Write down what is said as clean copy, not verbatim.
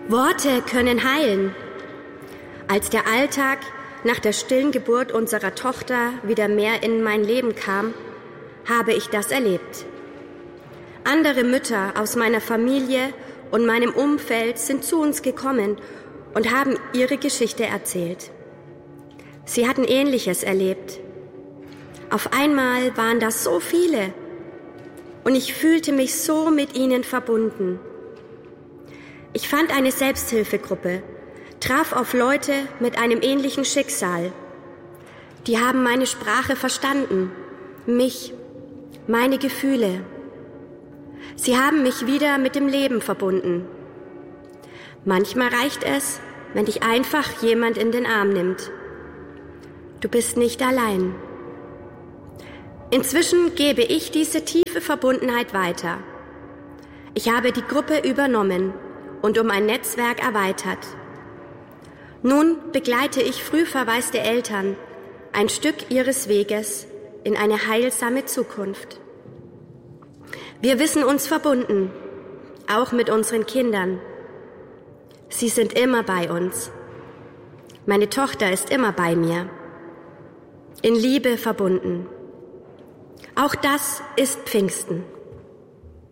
Worte können heilen. Als der Alltag nach der stillen Geburt unserer Tochter wieder mehr in mein Leben kam, habe ich das erlebt. Andere Mütter aus meiner Familie und meinem Umfeld sind zu uns gekommen und haben ihre Geschichte erzählt. Sie hatten Ähnliches erlebt. Auf einmal waren das so viele und ich fühlte mich so mit ihnen verbunden. Ich fand eine Selbsthilfegruppe, traf auf Leute mit einem ähnlichen Schicksal. Die haben meine Sprache verstanden, mich, meine Gefühle. Sie haben mich wieder mit dem Leben verbunden. Manchmal reicht es, wenn dich einfach jemand in den Arm nimmt. Du bist nicht allein. Inzwischen gebe ich diese tiefe Verbundenheit weiter. Ich habe die Gruppe übernommen und um ein Netzwerk erweitert. Nun begleite ich früh verwaiste Eltern ein Stück ihres Weges in eine heilsame Zukunft. Wir wissen uns verbunden, auch mit unseren Kindern. Sie sind immer bei uns. Meine Tochter ist immer bei mir. In Liebe verbunden. Auch das ist Pfingsten.